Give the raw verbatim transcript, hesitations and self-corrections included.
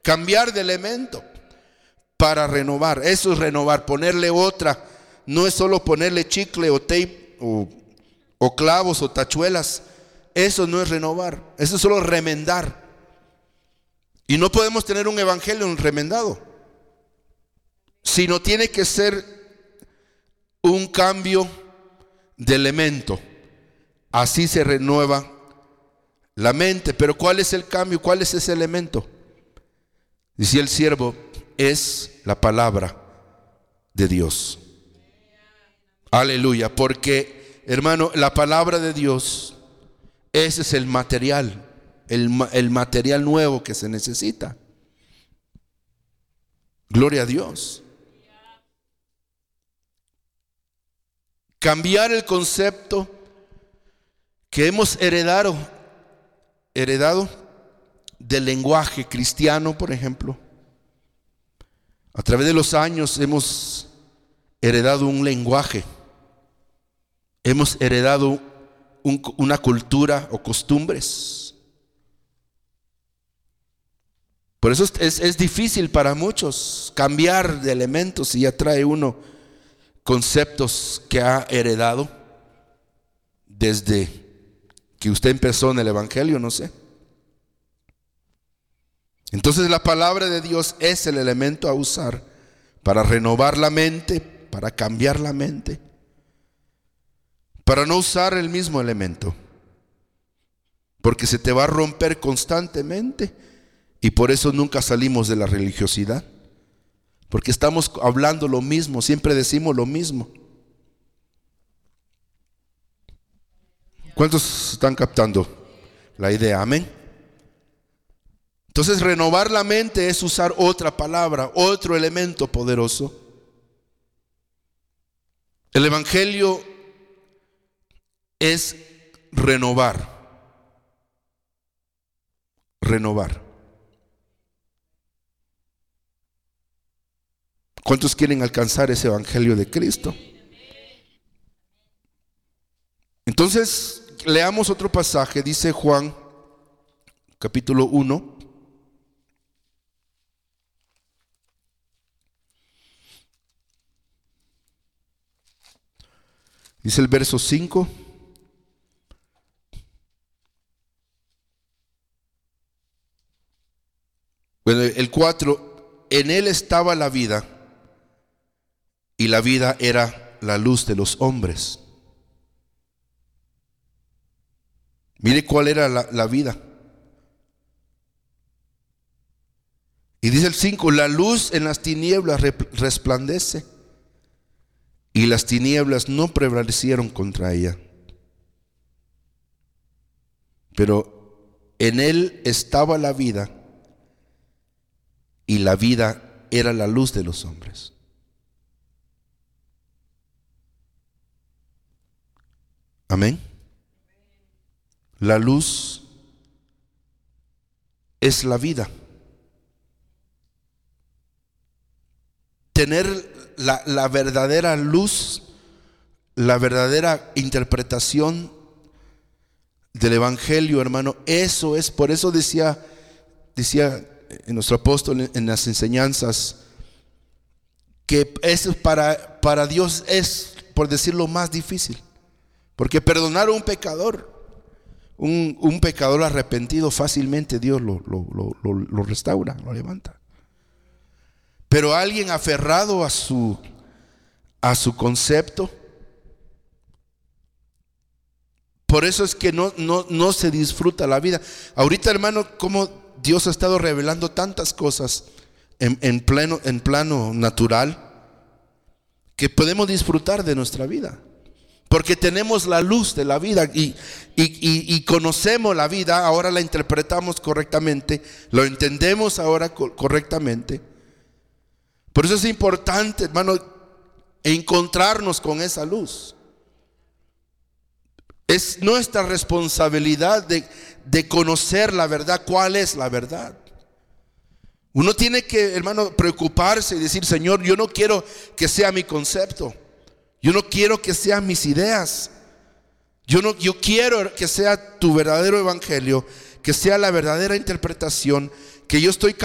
cambiar de elemento para renovar. Eso es renovar, ponerle otra. No es solo ponerle chicle o tape o, o clavos o tachuelas. Eso no es renovar, eso es solo remendar. Y no podemos tener un evangelio remendado, sino tiene que ser un cambio de elemento. Así se renueva la mente. Pero ¿cuál es el cambio? ¿Cuál es ese elemento? Decía el siervo, es la palabra de Dios. Aleluya, porque hermano, la palabra de Dios, ese es el material, el, el material nuevo que se necesita. Gloria a Dios. Cambiar el concepto que hemos heredado, heredado del lenguaje cristiano, por ejemplo. A través de los años hemos heredado un lenguaje, hemos heredado un, una cultura o costumbres. Por eso es, es difícil para muchos cambiar de elementos si ya trae uno conceptos que ha heredado desde que usted empezó en el evangelio, no sé. Entonces la palabra de Dios es el elemento a usar para renovar la mente, para cambiar la mente, para no usar el mismo elemento, porque se te va a romper constantemente. Y por eso nunca salimos de la religiosidad, porque estamos hablando lo mismo, siempre decimos lo mismo. ¿Cuántos están captando la idea? Amén. Entonces renovar la mente es usar otra palabra, otro elemento poderoso. El evangelio es renovar, renovar. ¿Cuántos quieren alcanzar ese evangelio de Cristo? Entonces, leamos otro pasaje, dice Juan, capítulo uno. Dice el verso cinco. Bueno, el cuatro, en él estaba la vida, y la vida era la luz de los hombres. Mire cuál era la, la vida. Y dice el cinco, la luz en las tinieblas resplandece, y las tinieblas no prevalecieron contra ella. Pero en él estaba la vida, y la vida era la luz de los hombres. Amén. La luz es la vida. Tener la, la verdadera luz, la verdadera interpretación del evangelio, hermano, eso es, por eso decía, decía nuestro apóstol en las enseñanzas, que eso para, para Dios es, por decirlo, más difícil. Porque perdonar a un pecador, un, un pecador arrepentido, fácilmente Dios lo, lo, lo, lo restaura, lo levanta. Pero alguien aferrado a su, a su concepto, por eso es que no, no, no se disfruta la vida. Ahorita, hermano, como Dios ha estado revelando tantas cosas en, en, pleno, en plano natural, que podemos disfrutar de nuestra vida. Porque tenemos la luz de la vida y, y, y, y conocemos la vida, ahora la interpretamos correctamente, lo entendemos ahora co- correctamente. Por eso es importante, hermano, encontrarnos con esa luz. Es nuestra responsabilidad de, de conocer la verdad, cuál es la verdad. Uno tiene que, hermano, preocuparse y decir, Señor, yo no quiero que sea mi concepto. Yo no quiero que sean mis ideas. Yo, no, yo quiero que sea tu verdadero evangelio, que sea la verdadera interpretación, que yo estoy